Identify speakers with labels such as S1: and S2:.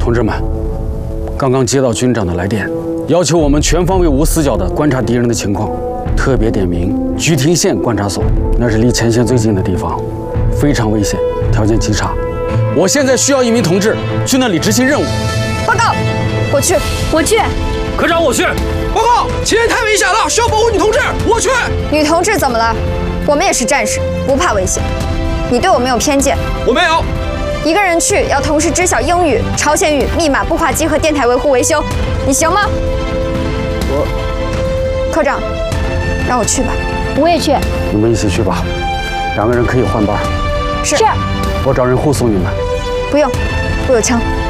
S1: 同志们，刚刚接到军长的来电，要求我们全方位无死角地观察敌人的情况，特别点名菊亭县观察所，那是离前线最近的地方，非常危险，条件极差。我现在需要一名同志去那里执行任务。
S2: 报告，我去。
S3: 科长，我去。
S4: 报告，前面太危险了，需要保护女同志，我去。
S2: 女同志怎么了？我们也是战士，不怕危险。你对我没有偏见？
S4: 我没有。
S2: 一个人去要同时知晓英语、朝鲜语、密码、步话机和电台维护维修，你行吗？科长，让我去吧。
S5: 我也去。
S1: 你们一起去吧，2个人可以换班。
S2: 是。
S1: 我找人护送你们。
S2: 不用，我有枪。